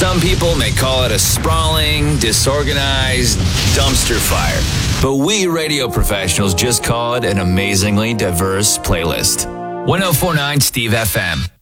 Some people may call it a sprawling, disorganized dumpster fire. But we radio professionals just call it an amazingly diverse playlist. 1049 Steve FM.